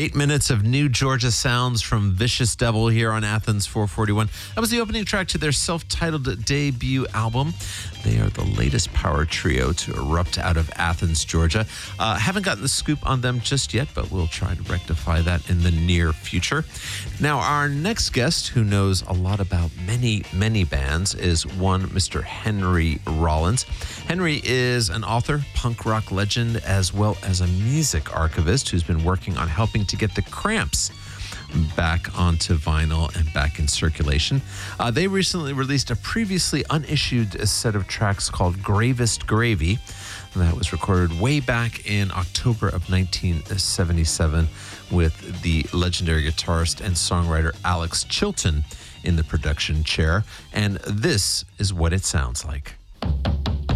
8 minutes of new Georgia sounds from Vicious Devil here on Athens 441. That was the opening track to their self-titled debut album. They are the latest power trio to erupt out of Athens, Georgia. Haven't gotten the scoop on them just yet, but we'll try to rectify that in the near future. Now, our next guest, who knows a lot about many, many bands, is one Mr. Henry Rollins. Henry is an author, punk rock legend, as well as a music archivist who's been working on helping to get the Cramps back onto vinyl and back in circulation. They recently released a previously unissued set of tracks called Gravest Gravy. That was recorded way back in October of 1977 with the legendary guitarist and songwriter Alex Chilton in the production chair. And this is what it sounds like.